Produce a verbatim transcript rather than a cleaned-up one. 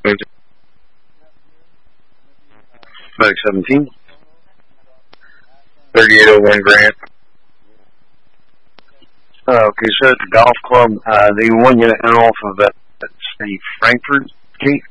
Five seventeen. Thirty-eight oh one Grant. Uh, okay, so at the golf club, uh, they want you to enter off of that, that say Frankfurt Gate.